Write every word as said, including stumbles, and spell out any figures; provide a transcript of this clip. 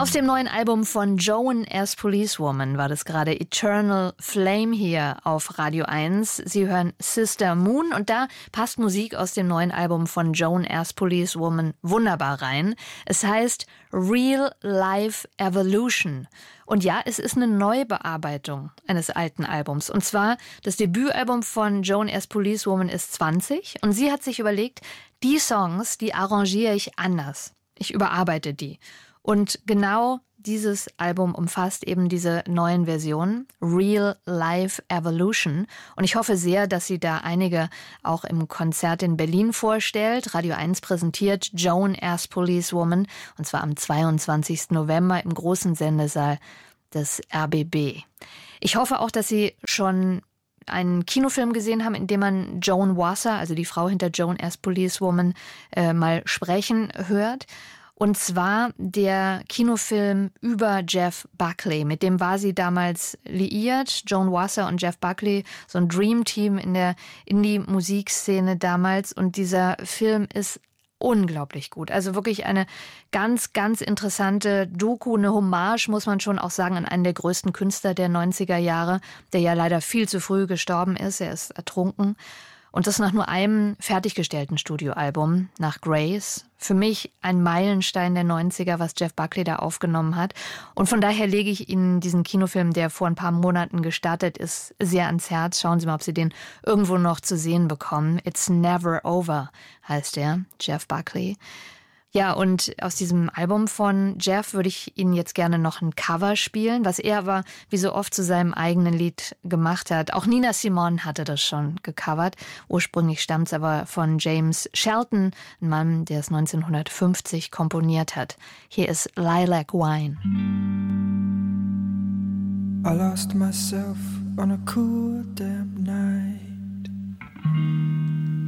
Aus dem neuen Album von Joan as Policewoman war das gerade Eternal Flame hier auf Radio eins. Sie hören Sister Moon und da passt Musik aus dem neuen Album von Joan as Policewoman wunderbar rein. Es heißt Real Life Evolution. Und ja, es ist eine Neubearbeitung eines alten Albums. Und zwar, das Debütalbum von Joan as Policewoman ist zwanzig und sie hat sich überlegt, die Songs, die arrangiere ich anders. Ich überarbeite die. Und genau dieses Album umfasst eben diese neuen Versionen, Real Life Evolution. Und ich hoffe sehr, dass sie da einige auch im Konzert in Berlin vorstellt. Radio eins präsentiert Joan as Policewoman, und zwar am zweiundzwanzigsten November im großen Sendesaal des R B B. Ich hoffe auch, dass Sie schon einen Kinofilm gesehen haben, in dem man Joan Wasser, also die Frau hinter Joan as Policewoman, äh, mal sprechen hört. Und zwar der Kinofilm über Jeff Buckley. Mit dem war sie damals liiert. Joan Wasser und Jeff Buckley, so ein Dream-Team in der Indie-Musikszene damals. Und dieser Film ist unglaublich gut. Also wirklich eine ganz, ganz interessante Doku, eine Hommage, muss man schon auch sagen, an einen der größten Künstler der neunziger Jahre, der ja leider viel zu früh gestorben ist. Er ist ertrunken. Und das nach nur einem fertiggestellten Studioalbum, nach Grace. Für mich ein Meilenstein der neunziger, was Jeff Buckley da aufgenommen hat. Und von daher lege ich Ihnen diesen Kinofilm, der vor ein paar Monaten gestartet ist, sehr ans Herz. Schauen Sie mal, ob Sie den irgendwo noch zu sehen bekommen. It's Never Over heißt er, Jeff Buckley. Ja, und aus diesem Album von Jeff würde ich Ihnen jetzt gerne noch ein Cover spielen, was er aber wie so oft zu seinem eigenen Lied gemacht hat. Auch Nina Simone hatte das schon gecovert. Ursprünglich stammt es aber von James Shelton, ein Mann, der es neunzehnhundertfünfzig komponiert hat. Hier ist Lilac Wine. I lost myself on a cool damn